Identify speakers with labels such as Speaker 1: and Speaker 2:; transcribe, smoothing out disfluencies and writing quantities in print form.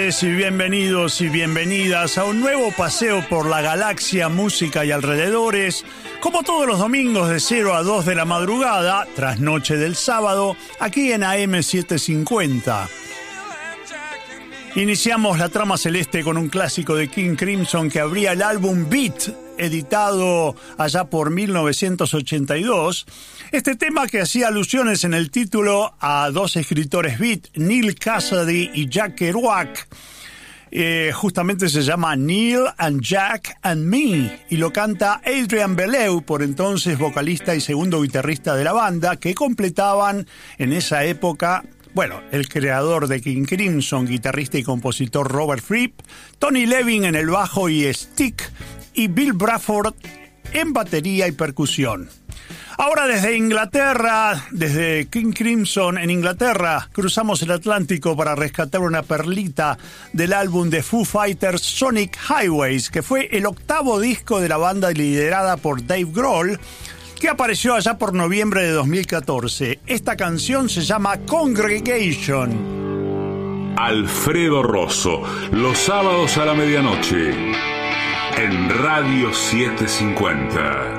Speaker 1: Y bienvenidos y bienvenidas a un nuevo paseo por la galaxia, música y alrededores, como todos los domingos de 0 a 2 de la madrugada, tras noche del sábado, aquí en AM750. Iniciamos la trama celeste con un clásico de King Crimson que abría el álbum Beat, editado allá por 1982. Este tema, que hacía alusiones en el título a dos escritores beat, Neal Cassady y Jack Kerouac, justamente se llama Neal and Jack and Me, y lo canta Adrian Belew, por entonces vocalista y segundo guitarrista de la banda, que completaban en esa época, el creador de King Crimson, guitarrista y compositor Robert Fripp, Tony Levin en el bajo y stick, y Bill Bruford en batería y percusión. Ahora desde Inglaterra, desde King Crimson en Inglaterra, cruzamos el Atlántico para rescatar una perlita del álbum de Foo Fighters, Sonic Highways, que fue el octavo disco de la banda liderada por Dave Grohl, que apareció allá por noviembre de 2014. Esta canción se llama Congregation.
Speaker 2: Alfredo Rosso, los sábados a la medianoche, en Radio 750.